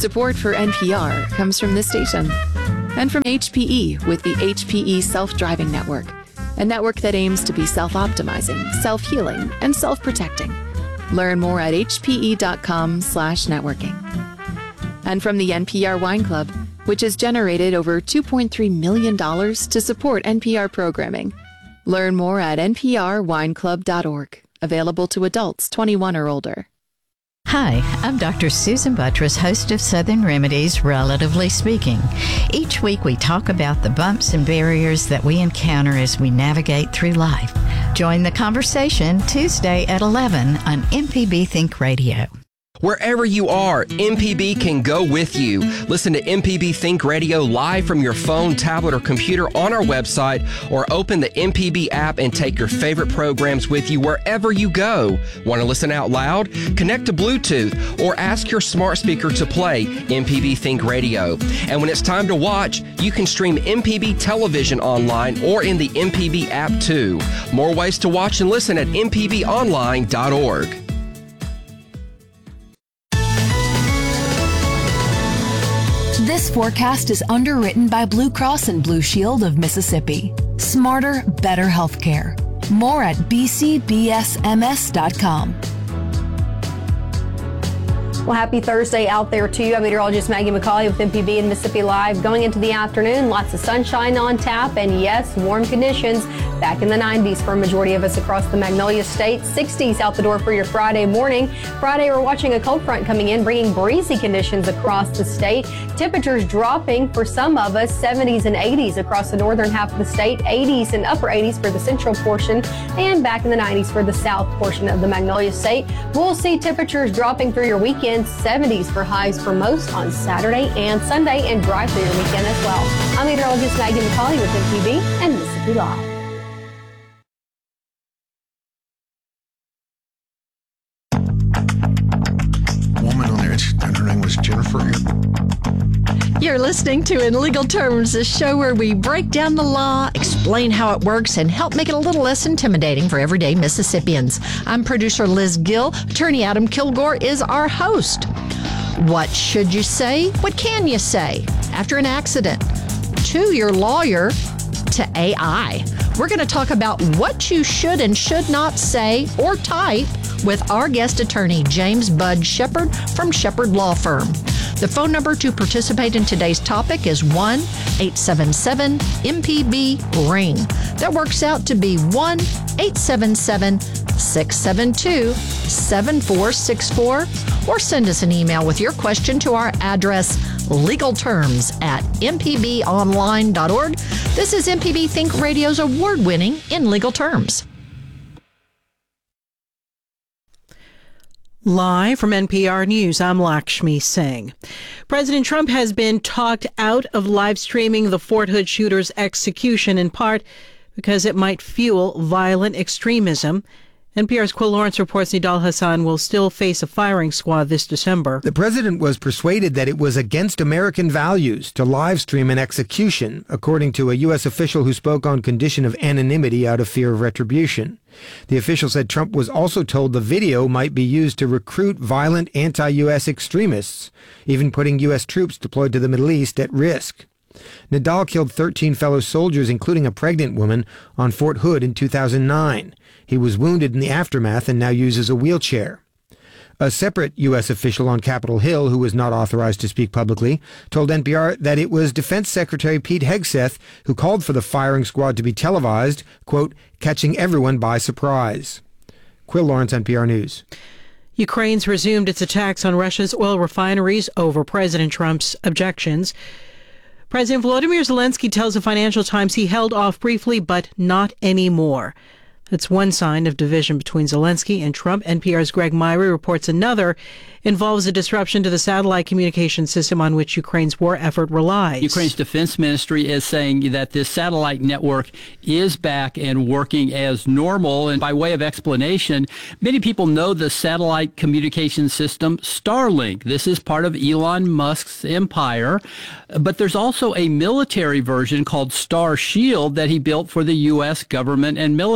Support for NPR comes from this station and from HPE with the HPE Self-Driving Network, a network that aims to be self-optimizing, self-healing, and self-protecting. Learn more at hpe.com/networking. And from the NPR Wine Club, which has generated over $2.3 million to support NPR programming. Learn more at nprwineclub.org. Available to adults 21 or older. Hi, I'm Dr. Susan Buttress, host of Southern Remedies, Relatively Speaking. Each week we talk about the bumps and barriers that we encounter as we navigate through life. Join the conversation Tuesday at 11 on MPB Think Radio. Wherever you are, MPB can go with you. Listen to MPB Think Radio live from your phone, tablet, or computer on our website, or open the MPB app and take your favorite programs with you wherever you go. Want to listen out loud? Connect to Bluetooth or ask your smart speaker to play MPB Think Radio. And when it's time to watch, you can stream MPB television online or in the MPB app too. More ways to watch and listen at mpbonline.org. This forecast is underwritten by Blue Cross and Blue Shield of Mississippi. Smarter, better healthcare. More at bcbsms.com. Well, happy Thursday out there to you. I'm meteorologist Maggie McCauley with MPB and Mississippi Live. Going into the afternoon, lots of sunshine on tap, and yes, warm conditions back in the 90s for a majority of us across the Magnolia State. 60s out the door for your Friday morning. Friday, we're watching a cold front coming in, bringing breezy conditions across the state. Temperatures dropping for some of us, 70s and 80s across the northern half of the state, 80s and upper 80s for the central portion, and back in the 90s for the south portion of the Magnolia State. We'll see temperatures dropping through your weekend. 70s for highs for most on Saturday and Sunday, and dry through your weekend as well. I'm meteorologist Maggie McCauley with MPB and Mississippi Live. Woman on there, and her name was Jennifer. You're listening to In Legal Terms, a show where we break down the law, explain how it works, and help make it a little less intimidating for everyday Mississippians. I'm producer Liz Gill. Attorney Adam Kilgore is our host. What should you say? What can you say after an accident? To your lawyer, to AI. We're going to talk about what you should and should not say or type with our guest attorney, James Bud Shepard from Shepard Law Firm. The phone number to participate in today's topic is 1-877-MPB-RING. That works out to be 1-877-672-7464. Or send us an email with your question to our address, legalterms@mpbonline.org. This is MPB Think Radio's award-winning In Legal Terms. Live from NPR News, I'm Lakshmi Singh. President Trump has been talked out of live streaming the Fort Hood shooter's execution, in part because it might fuel violent extremism. NPR's Quill Lawrence reports Nidal Hassan will still face a firing squad this December. The president was persuaded that it was against American values to live stream an execution, according to a U.S. official who spoke on condition of anonymity out of fear of retribution. The official said Trump was also told the video might be used to recruit violent anti-U.S. extremists, even putting U.S. troops deployed to the Middle East at risk. Nidal killed 13 fellow soldiers, including a pregnant woman, on Fort Hood in 2009. He was wounded in the aftermath and now uses a wheelchair. A separate U.S. official on Capitol Hill, who was not authorized to speak publicly, told NPR that it was Defense Secretary Pete Hegseth who called for the firing squad to be televised, quote, catching everyone by surprise. Quill Lawrence, NPR News. Ukraine's resumed its attacks on Russia's oil refineries over President Trump's objections. President Volodymyr Zelensky tells the Financial Times he held off briefly, but not anymore. That's one sign of division between Zelensky and Trump. NPR's Greg Myrie reports another involves a disruption to the satellite communication system on which Ukraine's war effort relies. Ukraine's defense ministry is saying that this satellite network is back and working as normal. And by way of explanation, many people know the satellite communication system Starlink. This is part of Elon Musk's empire. But there's also a military version called Star Shield that he built for the U.S. government and military.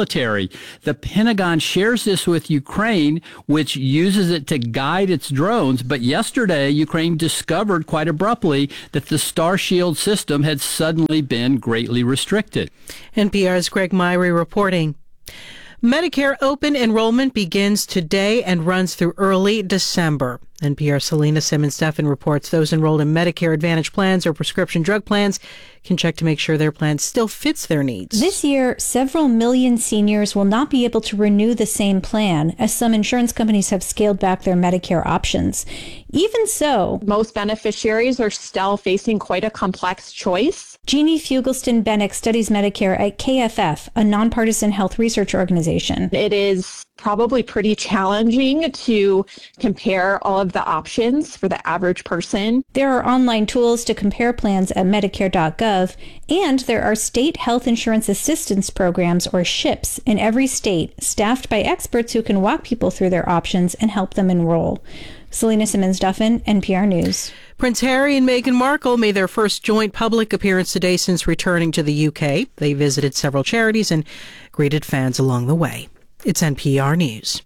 story. The Pentagon shares this with Ukraine, which uses it to guide its drones. But yesterday, Ukraine discovered quite abruptly that the Starshield system had suddenly been greatly restricted. NPR's Greg Myrie reporting. Medicare open enrollment begins today and runs through early December. NPR's Selena Simmons-Duffin reports those enrolled in Medicare Advantage plans or prescription drug plans can check to make sure their plan still fits their needs. This year, several million seniors will not be able to renew the same plan, as some insurance companies have scaled back their Medicare options. Even so, most beneficiaries are still facing quite a complex choice. Jeannie Fugelston-Bennick studies Medicare at KFF, a nonpartisan health research organization. It is probably pretty challenging to compare all of the options for the average person. There are online tools to compare plans at Medicare.gov, and there are state health insurance assistance programs, or SHIPs, in every state, staffed by experts who can walk people through their options and help them enroll. Selena Simmons-Duffin, NPR News. Prince Harry and Meghan Markle made their first joint public appearance today since returning to the UK. They visited several charities and greeted fans along the way. It's NPR News.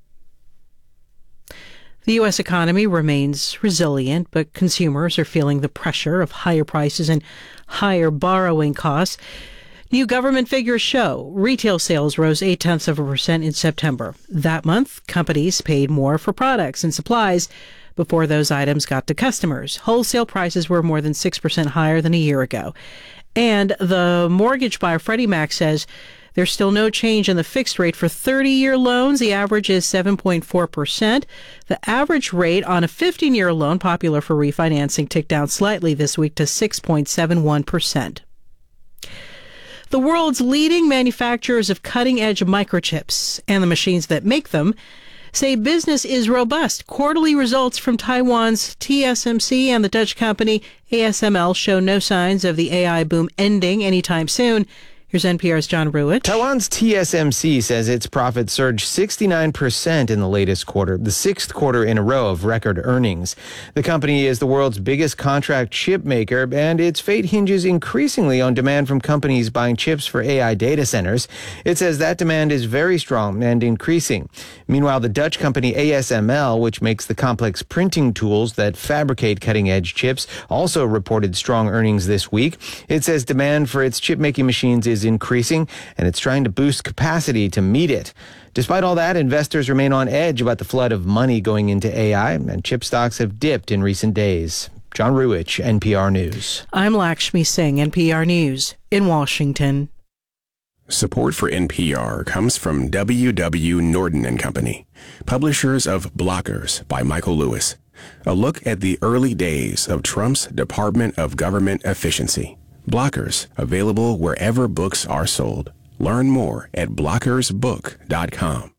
The U.S. economy remains resilient, but consumers are feeling the pressure of higher prices and higher borrowing costs. New government figures show retail sales rose 0.8% in September. That month, companies paid more for products and supplies before those items got to customers. Wholesale prices were more than 6% higher than a year ago. And the mortgage buyer, Freddie Mac, says there's still no change in the fixed rate for 30-year loans. The average is 7.4%. The average rate on a 15-year loan, popular for refinancing, ticked down slightly this week to 6.71%. The world's leading manufacturers of cutting-edge microchips and the machines that make them say business is robust. Quarterly results from Taiwan's TSMC and the Dutch company ASML show no signs of the AI boom ending anytime soon. Here's NPR's John Ruich. Taiwan's TSMC says its profits surged 69% in the latest quarter, the sixth quarter in a row of record earnings. The company is the world's biggest contract chip maker, and its fate hinges increasingly on demand from companies buying chips for AI data centers. It says that demand is very strong and increasing. Meanwhile, the Dutch company ASML, which makes the complex printing tools that fabricate cutting-edge chips, also reported strong earnings this week. It says demand for its chip-making machines is increasing, and it's trying to boost capacity to meet it. Despite all that, investors remain on edge about the flood of money going into AI, and chip stocks have dipped in recent days. John Ruich, NPR News. I'm Lakshmi Singh, NPR News, in Washington. Support for NPR comes from W.W. Norton & Company, publishers of Blockers by Michael Lewis, a look at the early days of Trump's Department of Government Efficiency. Blockers, available wherever books are sold. Learn more at blockersbook.com.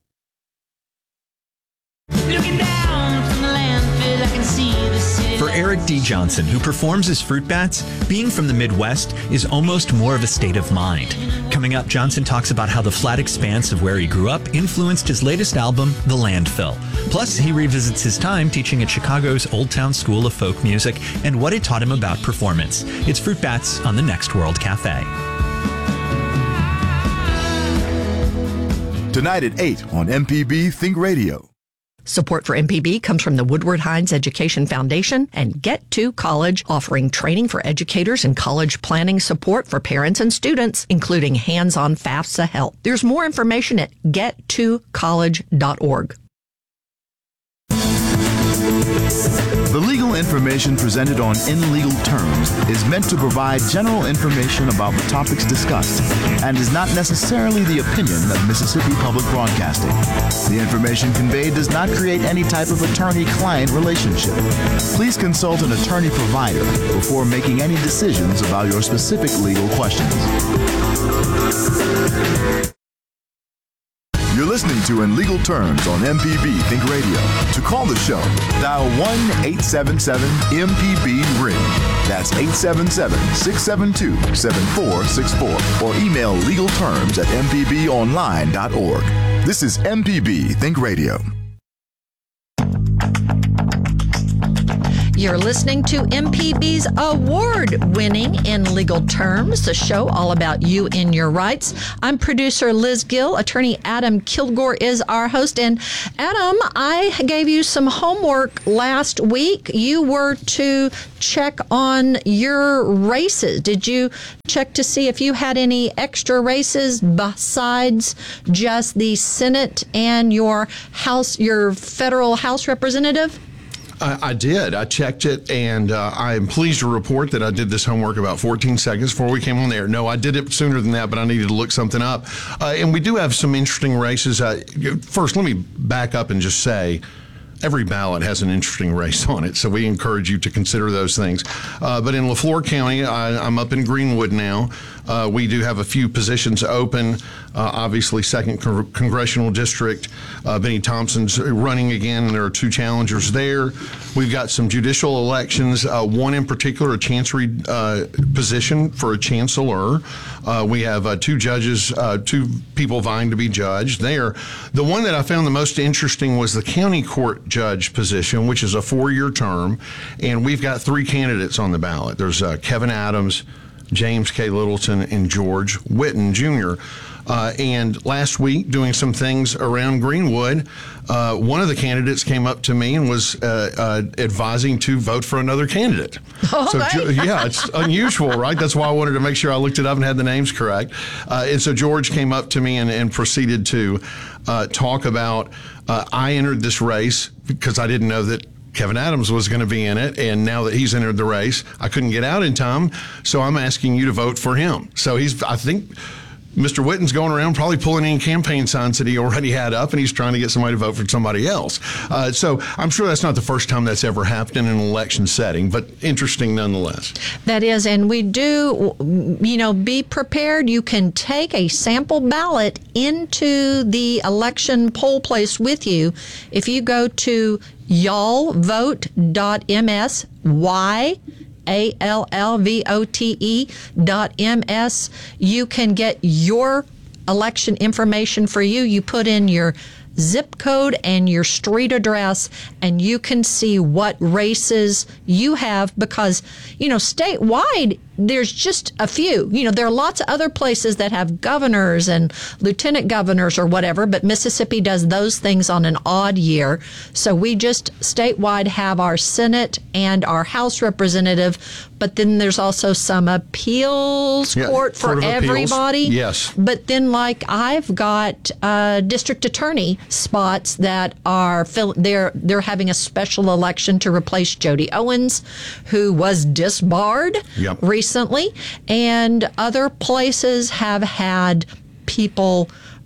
Looking down from the landfill, I can see the city. For Eric D. Johnson, who performs as fruit bats, being from the Midwest is almost more of a state of mind. Coming up, Johnson talks about how the flat expanse of where he grew up influenced his latest album, The Landfill. Plus, he revisits his time teaching at Chicago's Old Town School of Folk Music and what it taught him about performance. It's Fruit Bats on the Next World Cafe. Tonight at 8 on MPB Think Radio. Support for MPB comes from the Woodward Hines Education Foundation and Get to College, offering training for educators and college planning support for parents and students, including hands-on FAFSA help. There's more information at gettocollege.org. The legal information presented on In Legal Terms is meant to provide general information about the topics discussed and is not necessarily the opinion of Mississippi Public Broadcasting. The information conveyed does not create any type of attorney-client relationship. Please consult an attorney-provider before making any decisions about your specific legal questions. You're listening to In Legal Terms on MPB Think Radio. To call the show, dial 1-877-MPB-RING. That's 877-672-7464. Or email legalterms@mpbonline.org. This is MPB Think Radio. You're listening to MPB's award-winning In Legal Terms, the show all about you and your rights. I'm producer Liz Gill. Attorney Adam Kilgore is our host. And Adam, I gave you some homework last week. You were to check on your races. Did you check to see if you had any extra races besides just the Senate and your federal House representative? I did. I checked it, and I am pleased to report that I did this homework about 14 seconds before we came on the air. No, I did it sooner than that, but I needed to look something up. And we do have some interesting races. First, let me back up and just say, every ballot has an interesting race on it, so we encourage you to consider those things. But in Lafleur County, I'm up in Greenwood now. We do have a few positions open. Obviously, 2nd Congressional District, Benny Thompson's running again, and there are 2 challengers there. We've got some judicial elections, one in particular, a chancery position for a chancellor. We have 2 judges, 2 people vying to be judged there. The one that I found the most interesting was the county court judge position, which is a 4-year term, and we've got 3 candidates on the ballot. There's Kevin Adams, James K. Littleton, and George Whitten, Jr. And last week, doing some things around Greenwood, one of the candidates came up to me and was advising to vote for another candidate. Yeah, it's unusual, right? That's why I wanted to make sure I looked it up and had the names correct. And so George came up to me and proceeded to talk about, I entered this race because I didn't know that Kevin Adams was going to be in it, and now that he's entered the race, I couldn't get out in time, so I'm asking you to vote for him. So I think Mr. Whitten's going around probably pulling in campaign signs that he already had up, and he's trying to get somebody to vote for somebody else. So I'm sure that's not the first time that's ever happened in an election setting, but interesting nonetheless. That is, and we do, be prepared. You can take a sample ballot into the election poll place with you. If you go to y'allvote.ms, YALLVOTE.ms, you can get your election information for you. You put in your zip code and your street address, and you can see what races you have because, statewide, there's just a few. There are lots of other places that have governors and lieutenant governors or whatever, but Mississippi does those things on an odd year. So we just statewide have our Senate and our House representative, but then there's also some appeals court for everybody. Yes. But then, I've got district attorney spots that are they're having a special election to replace Jody Owens, who was disbarred recently, and other places have had people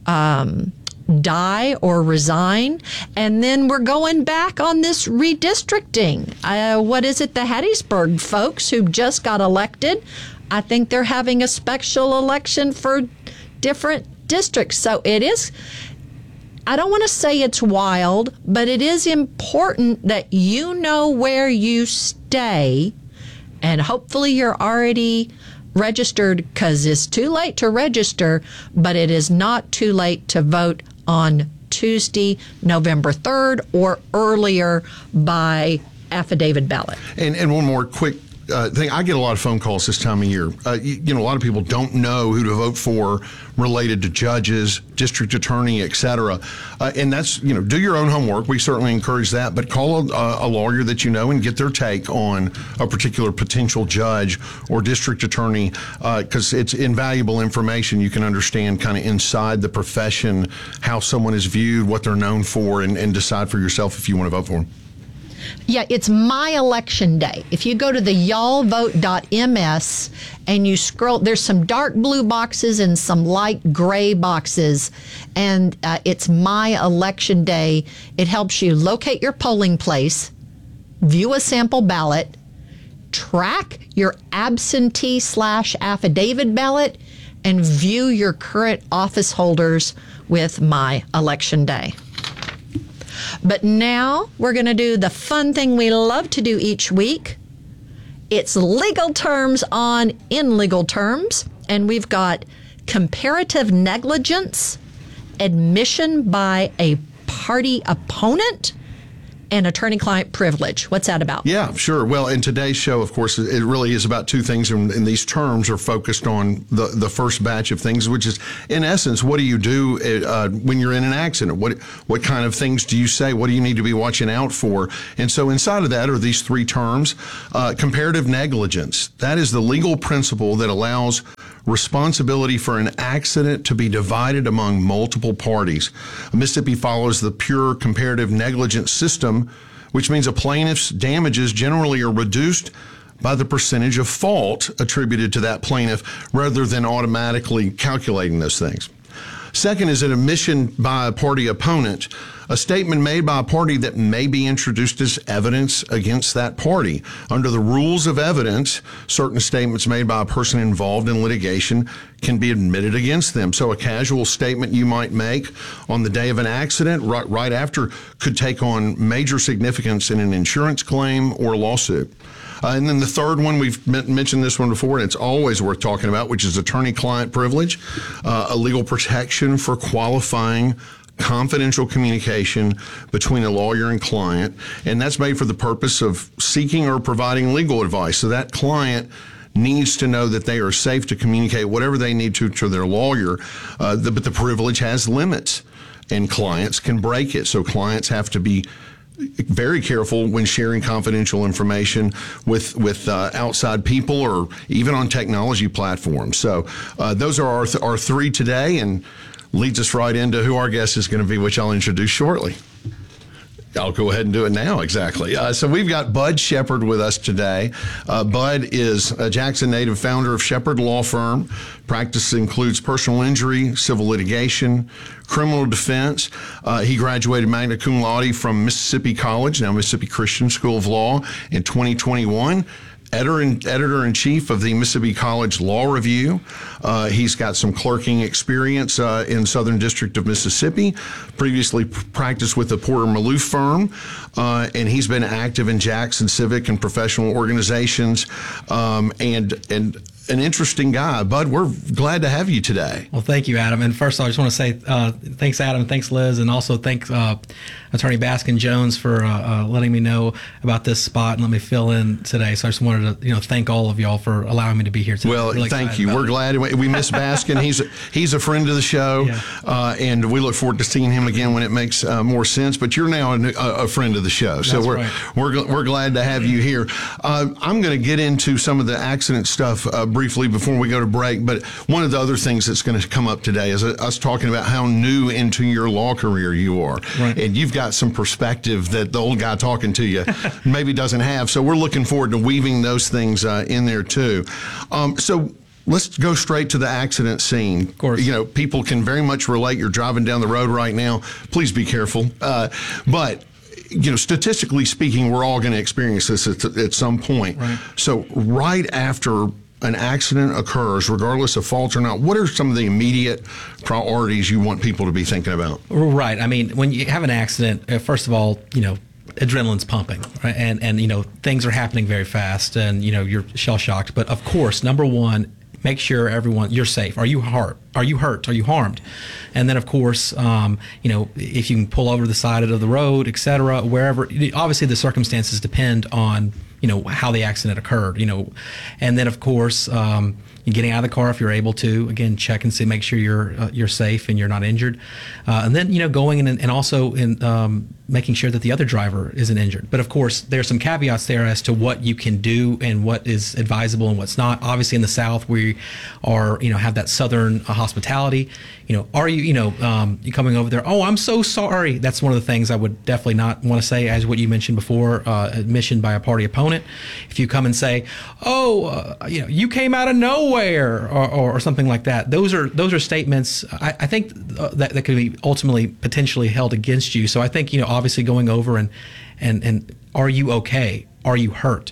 die or resign, and then we're going back on this redistricting. What is it? The Hattiesburg folks who just got elected, I think they're having a special election for different districts. So it is, I don't want to say it's wild, but it is important that you know where you stay, and hopefully you're already registered, because it's too late to register, but it is not too late to vote on Tuesday, November 3rd, or earlier by affidavit ballot. And one more quick thing. I get a lot of phone calls this time of year. A lot of people don't know who to vote for related to judges, district attorney, etc. And that's, do your own homework. We certainly encourage that, but call a lawyer that you know and get their take on a particular potential judge or district attorney, because it's invaluable information. You can understand kind of inside the profession how someone is viewed, what they're known for, and decide for yourself if you want to vote for them. Yeah, it's My Election Day. If you go to the y'allvote.ms and you scroll, there's some dark blue boxes and some light gray boxes, and it's My Election Day. It helps you locate your polling place, view a sample ballot, track your absentee/affidavit ballot, and view your current office holders with My Election Day. But now we're going to do the fun thing we love to do each week. It's legal terms on In Legal Terms, and we've got comparative negligence, admission by a party opponent, and attorney-client privilege. What's that about? Yeah, sure. Well, in today's show, of course, it really is about two things, and these terms are focused on the first batch of things, which is, in essence, what do you do when you're in an accident? What kind of things do you say? What do you need to be watching out for? And so inside of that are these three terms. Comparative negligence. That is the legal principle that allows responsibility for an accident to be divided among multiple parties. Mississippi follows the pure comparative negligence system, which means a plaintiff's damages generally are reduced by the percentage of fault attributed to that plaintiff rather than automatically calculating those things. Second is an admission by a party opponent, a statement made by a party that may be introduced as evidence against that party. Under the rules of evidence, certain statements made by a person involved in litigation can be admitted against them. So a casual statement you might make on the day of an accident, right after, could take on major significance in an insurance claim or lawsuit. And then the third one, we've mentioned this one before, and it's always worth talking about, which is attorney-client privilege, a legal protection for qualifying confidential communication between a lawyer and client. And that's made for the purpose of seeking or providing legal advice. So that client needs to know that they are safe to communicate whatever they need to their lawyer, but the privilege has limits, and clients can break it. So clients have to be very careful when sharing confidential information with outside people or even on technology platforms. So those are our three today, and leads us right into who our guest is going to be, which I'll introduce shortly. I'll go ahead and do it now, exactly. So we've got Bud Shepard with us today. Bud is a Jackson native, founder of Shepard Law Firm. Practice includes personal injury, civil litigation, criminal defense. He graduated magna cum laude from Mississippi College, now Mississippi Christian School of Law, in 2021. Editor-in-chief of the Mississippi College Law Review. He's got some clerking experience in Southern District of Mississippi, previously practiced with the Porter Maloof firm, and he's been active in Jackson civic and professional organizations, and an interesting guy. Bud, we're glad to have you today. Well, thank you, Adam. And first, I just want to say thanks, Adam, thanks, Liz, and also thanks Attorney Baskin Jones for letting me know about this spot and let me fill in today. So I just wanted to thank all of y'all for allowing me to be here today. Well, really thank you. We're glad. We miss Baskin. He's a friend of the show, and we look forward to seeing him again when it makes more sense. But you're now a friend of the show, so we're glad to have you here. I'm going to get into some of the accident stuff briefly before we go to break, but one of the other things that's going to come up today is us talking about how new into your law career you are. Right. And you've got some perspective that the old guy talking to you maybe doesn't have. So we're looking forward to weaving those things in there too. So let's go straight to the accident scene. Of course. People can very much relate. You're driving down the road right now. Please be careful. But statistically speaking, we're all going to experience this at some point. Right. So right after an accident occurs, regardless of fault or not, what are some of the immediate priorities you want people to be thinking about? Right. I mean, when you have an accident, first of all, adrenaline's pumping, right? And things are happening very fast, and you're shell shocked. But of course, number one, make sure you're safe. Are you hurt? Are you harmed? And then, of course, if you can pull over the side of the road, et cetera, wherever. Obviously, the circumstances depend on how the accident occurred. And then, of course, getting out of the car if you're able to. Again, check and see, make sure you're safe and you're not injured. And then going in and also in making sure that the other driver isn't injured. But of course, there's some caveats there as to what you can do and what is advisable and what's not. Obviously, in the South, we are have that Southern hospitality. Are you you coming over there? Oh, I'm so sorry. That's one of the things I would definitely not want to say, as what you mentioned before, admission by a party opponent. If you come and say, oh, you came out of nowhere or something like that, those are statements I think that could be ultimately potentially held against you. So I think obviously going over and are you okay? Are you hurt?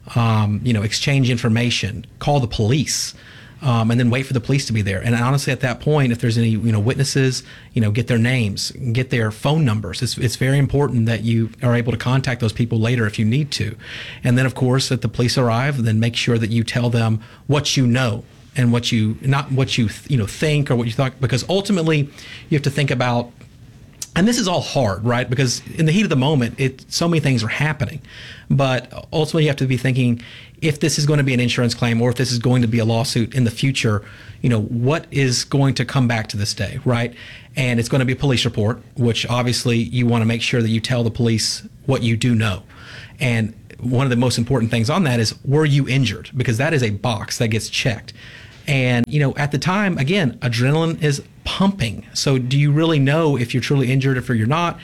Exchange information, call the police. And then wait for the police to be there. And honestly, at that point, if there's any witnesses, get their names, get their phone numbers. It's very important that you are able to contact those people later if you need to. And then, of course, if the police arrive, then make sure that you tell them what you know and what you think or what you thought, because ultimately you have to think about And this is all hard, right? Because in the heat of the moment, so many things are happening. But ultimately, you have to be thinking, if this is going to be an insurance claim or if this is going to be a lawsuit in the future, what is going to come back to this day, right? And it's going to be a police report, which obviously you want to make sure that you tell the police what you do know. And one of the most important things on that is, were you injured? Because that is a box that gets checked. And, at the time, again, adrenaline is pumping. So do you really know if you're truly injured or if you're not?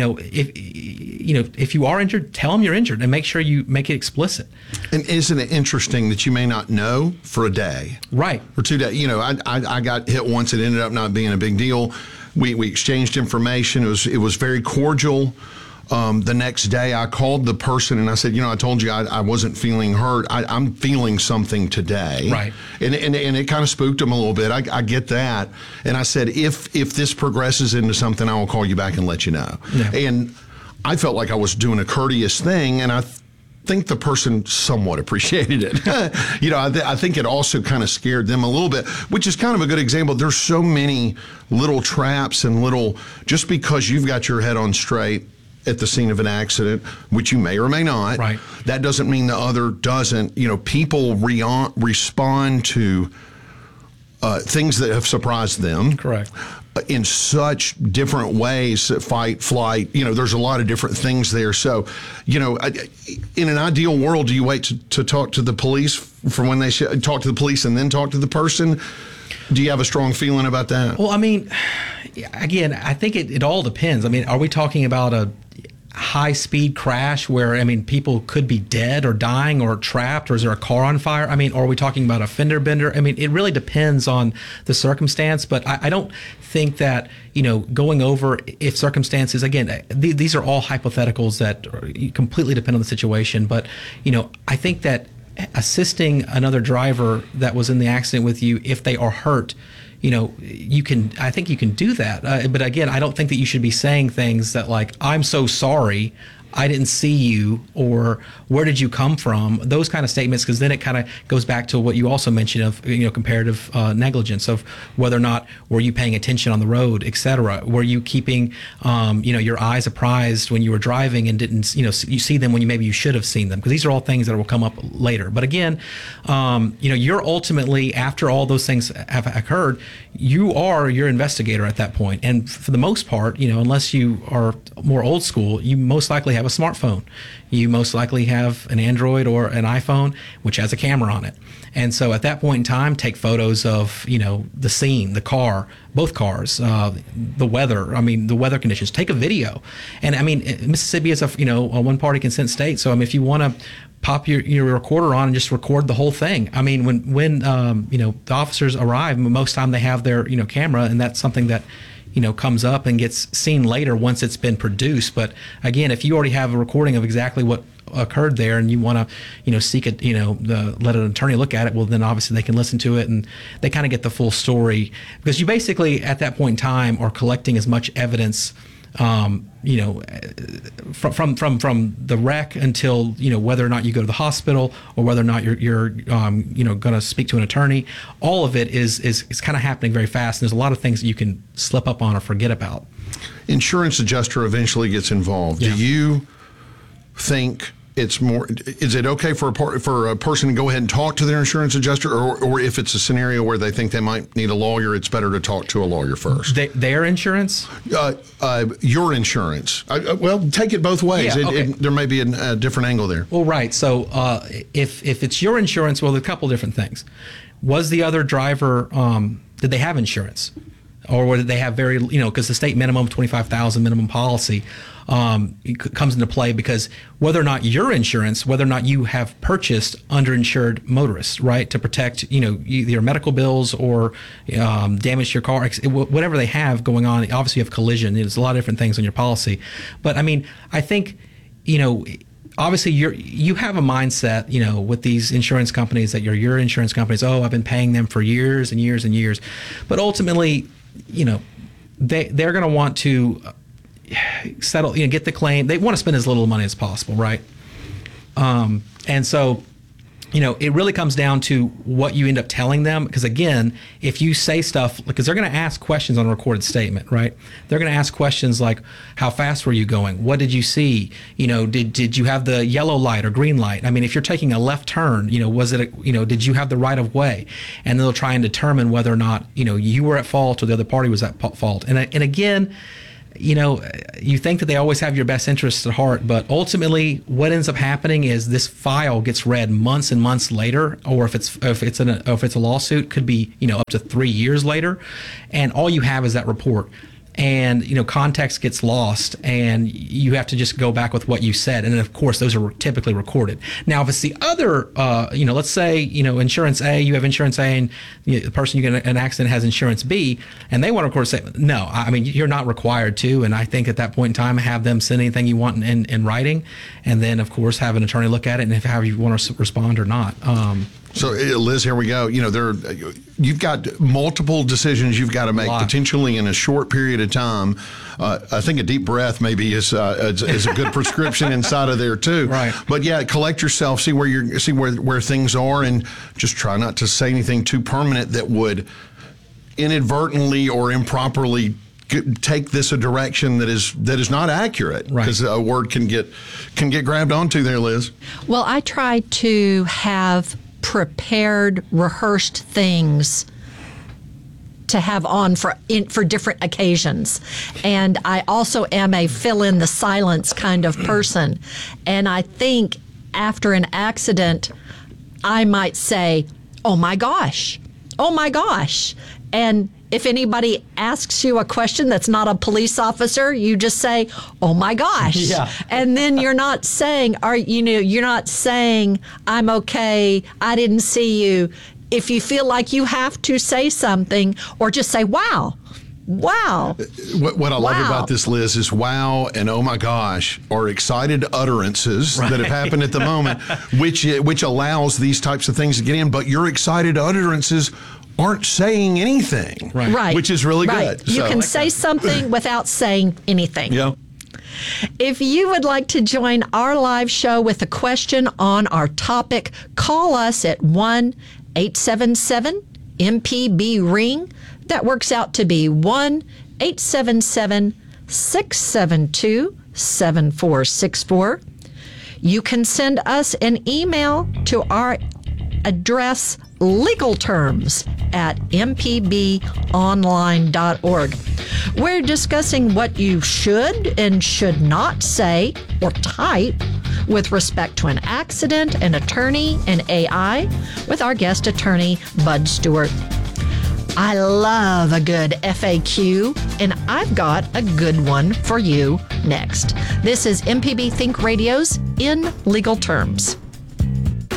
If you are injured, tell them you're injured and make sure you make it explicit. And isn't it interesting that you may not know for a day? Right. Or 2 days. I got hit once. It ended up not being a big deal. We exchanged information. It was very cordial. The next day I called the person and I said, I told you I wasn't feeling hurt. I'm feeling something today. Right. And it kind of spooked him a little bit. I get that. And I said, if this progresses into something, I will call you back and let you know. Yeah. And I felt like I was doing a courteous thing, and I think the person somewhat appreciated it. I think it also kind of scared them a little bit, which is kind of a good example. There's so many little traps and just because you've got your head on straight at the scene of an accident, which you may or may not, right, that doesn't mean the other doesn't. People respond to things that have surprised them. Correct. In such different ways, fight, flight, there's a lot of different things there. So, in an ideal world, do you wait to talk to the police for when they talk to the police and then talk to the person? Do you have a strong feeling about that? Well, again, I think it all depends. Are we talking about a high-speed crash where, people could be dead or dying or trapped, or is there a car on fire? Or are we talking about a fender bender? It really depends on the circumstance, but I don't think that, going over if circumstances, again, these are all hypotheticals that completely depend on the situation, but, I think that assisting another driver that was in the accident with you, if they are hurt, I think you can do that. But again, I don't think that you should be saying things that like, I'm so sorry, I didn't see you, or where did you come from? Those kind of statements, because then it kind of goes back to what you also mentioned of comparative negligence, of whether or not were you paying attention on the road, et cetera. Were you keeping your eyes apprised when you were driving and didn't you see them when you should have seen them? Because these are all things that will come up later. But again, you're ultimately, after all those things have occurred, you are your investigator at that point. And for the most part, unless you are more old school, you most likely have a smartphone. You most likely have an Android or an iPhone, which has a camera on it. And so at that point in time, take photos of, the scene, the car, both cars, the weather, the weather conditions. Take a video. And Mississippi is a one-party consent state. So if you want to pop your recorder on and just record the whole thing. When the officers arrive, most time they have their, camera, and that's something that, comes up and gets seen later once it's been produced. But again, if you already have a recording of exactly what occurred there and you want to, seek it, let an attorney look at it, well, then obviously they can listen to it and they kind of get the full story, because you basically at that point in time are collecting as much evidence from the wreck until whether or not you go to the hospital or whether or not you're going to speak to an attorney. All of it is kind of happening very fast, and there's a lot of things that you can slip up on or forget about. Insurance adjuster eventually gets involved. Yeah. Do you think it's more? Is it okay for a person to go ahead and talk to their insurance adjuster, or if it's a scenario where they think they might need a lawyer, it's better to talk to a lawyer first? Their insurance? Your insurance. Well, take it both ways. Yeah, okay. There may be a different angle there. Well, right. So if it's your insurance, well, there's a couple different things. Was the other driver? Did they have insurance? Or did they have very, because the state minimum, $25,000 minimum policy, comes into play, because whether or not your insurance, whether or not you have purchased underinsured motorists, right, to protect, either your medical bills or damage to your car, whatever they have going on. Obviously, you have collision. There's a lot of different things on your policy. But I think, obviously you have a mindset, with these insurance companies that you're your insurance companies. Oh, I've been paying them for years and years and years. But ultimately, they're going to want to settle, get the claim. They want to spend as little money as possible, right? And so it really comes down to what you end up telling them. Because again, if you say stuff, because they're going to ask questions on a recorded statement, right? They're going to ask questions like, how fast were you going? What did you see? Did you have the yellow light or green light? I mean, if you're taking a left turn, did you have the right of way? And they'll try and determine whether or not, you were at fault or the other party was at fault. And again, you think that they always have your best interests at heart, but ultimately what ends up happening is this file gets read months and months later, or if it's a lawsuit, could be, up to 3 years later. And all you have is that report. And, context gets lost and you have to just go back with what you said. And then, of course, those are typically recorded. Now, if it's the other, let's say, insurance A, you have insurance A and the person you get in an accident has insurance B, and they want to, of course, say, no, I mean, you're not required to. And I think at that point in time, have them send anything you want in writing. And then, of course, have an attorney look at it and if however you want to respond or not. So, Liz, here we go. You've got multiple decisions you've got to make potentially in a short period of time. I think a deep breath maybe is a good prescription inside of there too. Right. But yeah, collect yourself, see where things are, and just try not to say anything too permanent that would inadvertently or improperly take this a direction that is not accurate, because a word can get grabbed onto there, Liz. Well, I try to have prepared, rehearsed things to have on for different occasions. And I also am a fill in the silence kind of person. And I think after an accident, I might say, oh my gosh. And if anybody asks you a question that's not a police officer, you just say, oh my gosh. Yeah. And then you're not saying, you're not saying, I'm okay, I didn't see you. If you feel like you have to say something, or just say, wow. What I love about this, Liz, is wow and oh my gosh are excited utterances that have happened at the moment, which allows these types of things to get in. But your excited utterances aren't saying anything, right? Which is really good. You can say something without saying anything. Yeah. If you would like to join our live show with a question on our topic, call us at 1-877-MPB-RING. That works out to be 1-877-672-7464. You can send us an email to our address, legalterms@mpbonline.org. We're discussing what you should and should not say or type with respect to an accident, an attorney, and AI with our guest attorney, Bud Stewart. I love a good FAQ, and I've got a good one for you next. This is MPB Think Radio's In Legal Terms.